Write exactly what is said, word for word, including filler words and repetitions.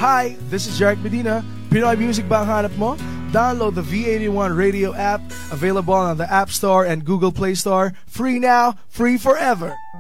Hi, this is Jarek Medina. Pinoy music ba ang hanap mo? Download the V eighty-one radio app, available on the App Store and Google Play Store. Free now, free forever.